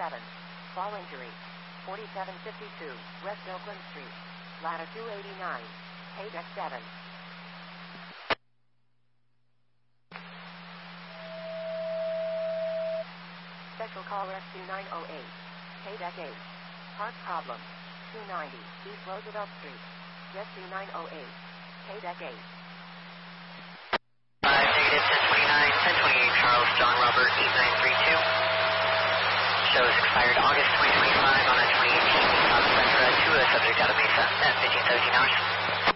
7. Fall injury. 4752 West Oakland Street. Ladder 289. Paydeck 7. Special call rescue 908. Paydeck 8. Heart problem. 290 East Roosevelt Street. Rescue 908. Paydeck 8. 5 negative 1029, 1028 Charles John Robert 8932. Shows expired August 2025 on a 2018 Nissan Sentra to a subject out of Mesa at 1517 hours.